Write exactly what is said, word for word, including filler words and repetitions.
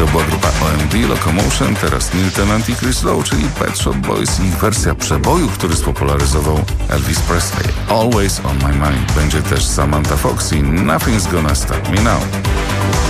To była grupa O M D, Locomotion, teraz Neil Tennant i Chris Lowe, czyli Pet Shop Boys i ich wersja przeboju, który spopularyzował Elvis Presley. Always on my mind. Będzie też Samantha Fox i Nothing's Gonna Stop Me Now.